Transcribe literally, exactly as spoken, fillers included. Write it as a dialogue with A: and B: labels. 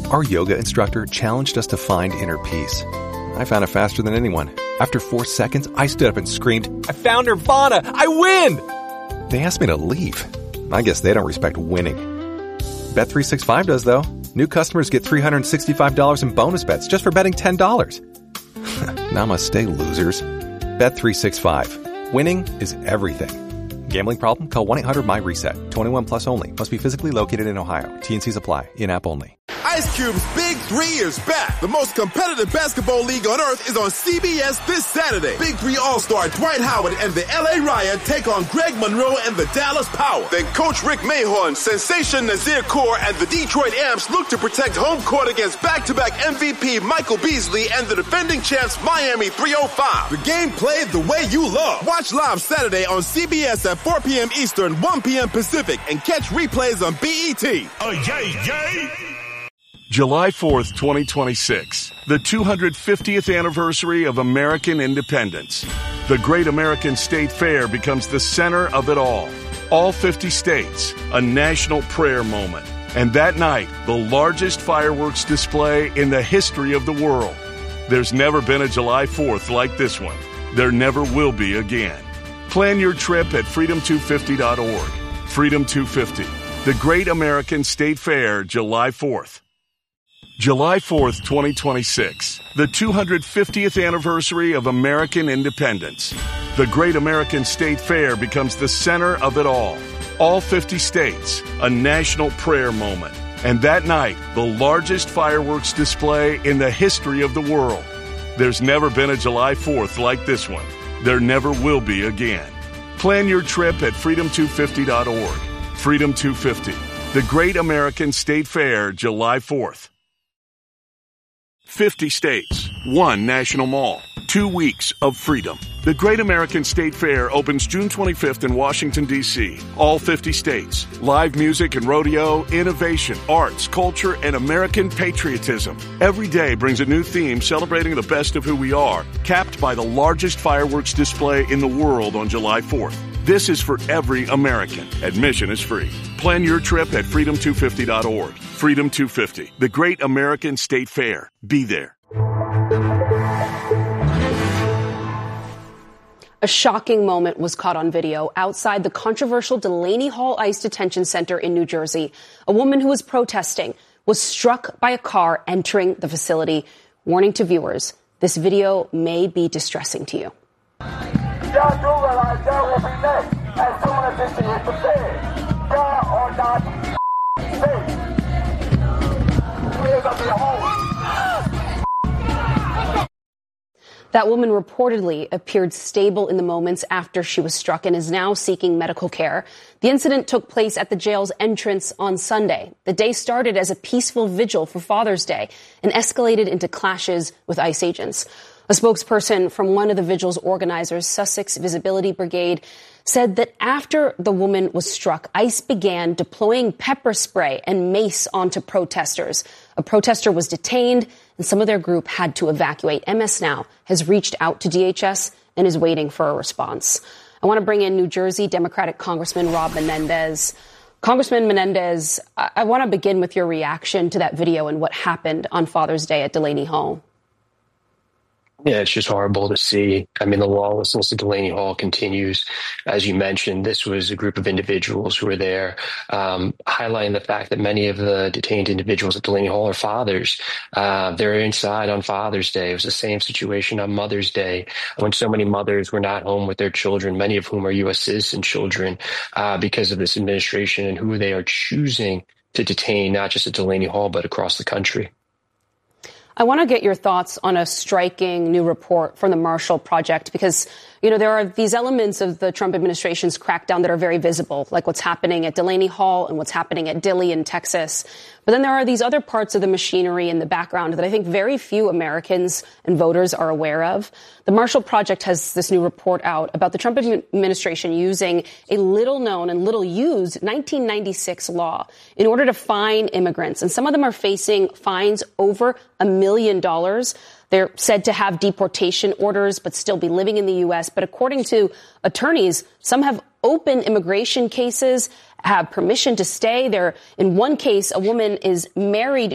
A: Our yoga instructor challenged us to find inner peace. I found it faster than anyone. After four seconds, I stood up and screamed, "I found Nirvana! I win!" They asked me to leave. I guess they don't respect winning. Bet three sixty-five does, though. New customers get three hundred sixty-five dollars in bonus bets just for betting ten dollars. Namaste, losers. Bet three sixty-five. Winning is everything. Gambling problem? Call one eight hundred my reset. twenty-one plus only. Must be physically located in Ohio. T and Cs apply. In-app only.
B: Ice Cube's Big Three is back. The most competitive basketball league on earth is on C B S this Saturday. Big Three All-Star Dwight Howard and the L A Riot take on Greg Monroe and the Dallas Power. Then Coach Rick Mahorn, Sensation Nazir Kaur, and the Detroit Amps look to protect home court against back-to-back M V P Michael Beasley and the defending champs Miami three oh five. The game played the way you love. Watch live Saturday on C B S at four p.m. Eastern, one p.m. Pacific, and catch replays on B E T.
C: Oh, yay, yay!
D: July fourth, twenty twenty-six, the two hundred fiftieth anniversary of American independence. The Great American State Fair becomes the center of it all. All fifty states, a national prayer moment. And that night, the largest fireworks display in the history of the world. There's never been a July fourth like this one. There never will be again. Plan your trip at freedom two fifty dot org. Freedom two fifty, the Great American State Fair, July fourth. July fourth, twenty twenty-six, the two hundred fiftieth anniversary of American independence. The Great American State Fair becomes the center of it all. All fifty states, a national prayer moment. And that night, the largest fireworks display in the history of the world. There's never been a July fourth like this one. There never will be again. Plan your trip at freedom two fifty dot org. Freedom two fifty, the Great American State Fair, July fourth. fifty states, one national mall, two weeks of freedom. The Great American State Fair opens June twenty-fifth in Washington, D C All fifty states. Live music and rodeo, innovation, arts, culture, and American patriotism. Every day brings a new theme celebrating the best of who we are, capped by the largest fireworks display in the world on July fourth. This is for every American. Admission is free. Plan your trip at freedom two fifty dot org. Freedom two fifty, the Great American State Fair. Be there.
E: A shocking moment was caught on video outside the controversial Delaney Hall ICE Detention Center in New Jersey. A woman who was protesting was struck by a car entering the facility. Warning to viewers, this video may be distressing to you.
F: Y'all do realize y'all will be next as soon as this is prepared. Y'all are not safe. We're gonna be home.
E: That woman reportedly appeared stable in the moments after she was struck and is now seeking medical care. The incident took place at the jail's entrance on Sunday. The day started as a peaceful vigil for Father's Day and escalated into clashes with ICE agents. A spokesperson from one of the vigil's organizers, Sussex Visibility Brigade, said that after the woman was struck, ICE began deploying pepper spray and mace onto protesters. A protester was detained, and some of their group had to evacuate. M S Now has reached out to D H S and is waiting for a response. I want to bring in New Jersey Democratic Congressman Rob Menendez. Congressman Menendez, I, I want to begin with your reaction to that video and what happened on Father's Day at Delaney Hall.
G: Yeah, it's just horrible to see. I mean, the lawlessness at Delaney Hall continues. As you mentioned, this was a group of individuals who were there, um, highlighting the fact that many of the detained individuals at Delaney Hall are fathers. Uh, they're inside on Father's Day. It was the same situation on Mother's Day when so many mothers were not home with their children, many of whom are U S citizen children, uh, because of this administration and who they are choosing to detain, not just at Delaney Hall, but across the country.
E: I want to get your thoughts on a striking new report from the Marshall Project, because, you know, there are these elements of the Trump administration's crackdown that are very visible, like what's happening at Delaney Hall and what's happening at Dilley in Texas. But then there are these other parts of the machinery in the background that I think very few Americans and voters are aware of. The Marshall Project has this new report out about the Trump administration using a little-known and little-used nineteen ninety-six law in order to fine immigrants. And some of them are facing fines over a million dollars. They're said to have deportation orders but still be living in the U S. But according to attorneys, some have open immigration cases, have permission to stay there. In one case, a woman is married